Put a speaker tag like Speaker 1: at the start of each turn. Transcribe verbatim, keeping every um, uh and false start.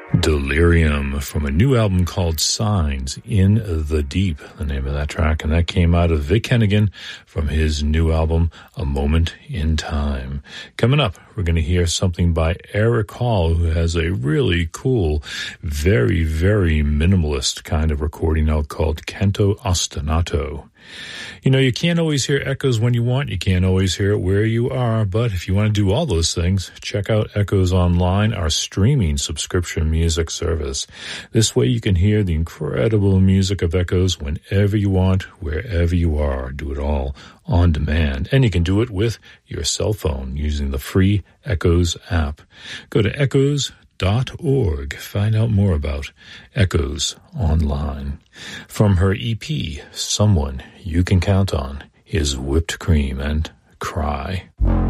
Speaker 1: Delirium from a new album called Signs in the Deep, the name of that track, and that came out of Vic Hennigan from his new album, A Moment in Time. Coming up, we're going to hear something by Eric Hall, who has a really cool, very, very minimalist kind of recording out called Canto Ostinato. You know, you can't always hear Echoes when you want. You can't always hear it where you are. But if you want to do all those things, check out Echoes Online, our streaming subscription music service. This way you can hear the incredible music of Echoes whenever you want, wherever you are. Do it all on demand. And you can do it with your cell phone using the free Echoes app. Go to echoes dot org. Find out more about Echoes Online. From her E P, Someone You Can Count On, is Whipped Cream and Cry.